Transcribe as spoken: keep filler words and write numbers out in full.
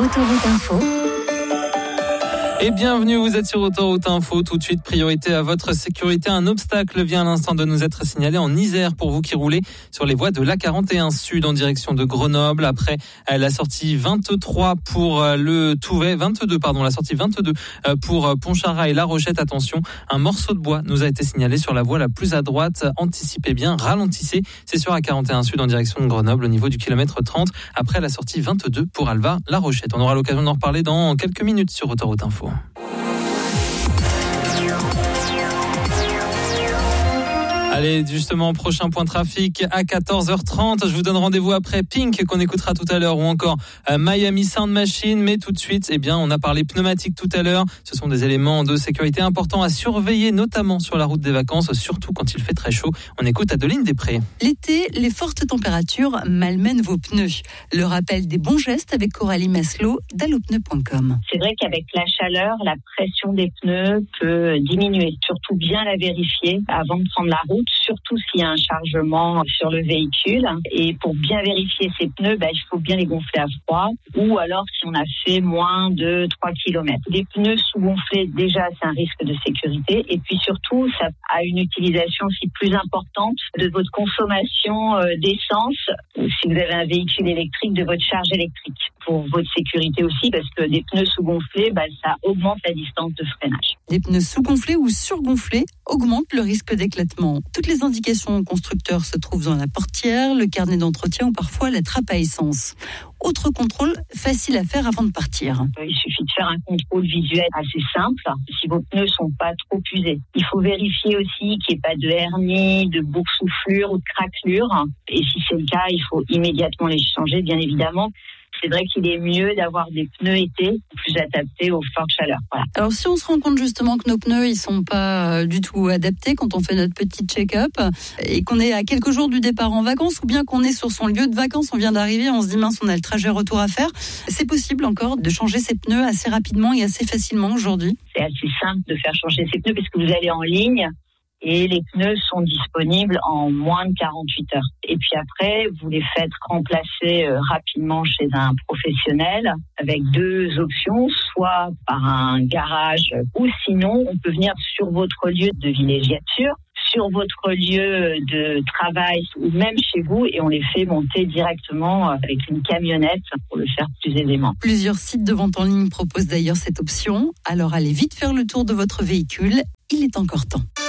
Autoroute Info. Et bienvenue, vous êtes sur Autoroute Info. Tout de suite, priorité à votre sécurité. Un obstacle vient à l'instant de nous être signalé en Isère pour vous qui roulez sur les voies de l'A quarante et un Sud en direction de Grenoble. Après la sortie vingt-trois pour le Touvet, vingt-deux, pardon, la sortie vingt-deux pour Pontcharrat et La Rochette. Attention, un morceau de bois nous a été signalé sur la voie la plus à droite. Anticipez bien, ralentissez. C'est sur A quarante et un Sud en direction de Grenoble au niveau du kilomètre trente. Après la sortie vingt-deux pour Alvar, La Rochette. On aura l'occasion d'en reparler dans quelques minutes sur Autoroute Info. Allez, justement, prochain point trafic à quatorze heures trente. Je vous donne rendez-vous après Pink, qu'on écoutera tout à l'heure, ou encore euh, Miami Sound Machine. Mais tout de suite, eh bien, on a parlé pneumatique tout à l'heure. Ce sont des éléments de sécurité importants à surveiller, notamment sur la route des vacances, surtout quand il fait très chaud. On écoute Adeline Després. L'été, les fortes températures malmènent vos pneus. Le rappel des bons gestes avec Coralie Maslow d'allopneu point com. C'est vrai qu'avec la chaleur, la pression des pneus peut diminuer. Surtout bien la vérifier avant de prendre la route. Surtout s'il y a un chargement sur le véhicule. Et pour bien vérifier ces pneus, bah, il faut bien les gonfler à froid. Ou alors si on a fait moins de trois kilomètres. Les pneus sous-gonflés, déjà, c'est un risque de sécurité. Et puis surtout, ça a une utilisation aussi plus importante de votre consommation d'essence. Si vous avez un véhicule électrique, de votre charge électrique. Pour votre sécurité aussi, parce que des pneus sous-gonflés, bah, ça augmente la distance de freinage. Des pneus sous-gonflés ou surgonflés augmentent le risque d'éclatement. Toutes les indications constructeurs se trouvent dans la portière, le carnet d'entretien ou parfois la trappe à essence. Autre contrôle facile à faire avant de partir. Il suffit de faire un contrôle visuel assez simple, si vos pneus sont pas trop usés. Il faut vérifier aussi qu'il n'y ait pas de hernie, de boursouflure ou de craquelure. Et si c'est le cas, il faut immédiatement les changer, bien évidemment. C'est vrai qu'il est mieux d'avoir des pneus été plus adaptés aux fortes chaleurs. Voilà. Alors si on se rend compte justement que nos pneus ils sont pas du tout adaptés quand on fait notre petit check-up et qu'on est à quelques jours du départ en vacances ou bien qu'on est sur son lieu de vacances, on vient d'arriver, on se dit mince, on a le trajet retour à faire, c'est possible encore de changer ses pneus assez rapidement et assez facilement aujourd'hui? C'est assez simple de faire changer ses pneus parce que vous allez en ligne et les pneus sont disponibles en moins de quarante-huit heures. Et puis après, vous les faites remplacer euh, rapidement chez un professionnel avec deux options, soit par un garage ou sinon on peut venir sur votre lieu de villégiature, sur votre lieu de travail ou même chez vous et on les fait monter directement avec une camionnette pour le faire plus aisément. Plusieurs sites de vente en ligne proposent d'ailleurs cette option. Alors allez vite faire le tour de votre véhicule, il est encore temps.